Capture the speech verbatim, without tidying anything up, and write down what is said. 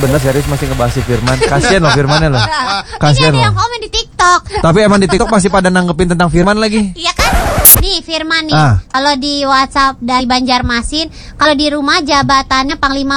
bener serius masih ngebahas si Firman. Kasian loh Firmannya loh. Ini Kasian ada loh. yang komen di TikTok. Tapi emang di TikTok masih pada nanggepin tentang Firman lagi. Iya kan? Nih Firman nih, Ah. kalau di WhatsApp dari Banjarmasin, kalau di rumah jabatannya Panglima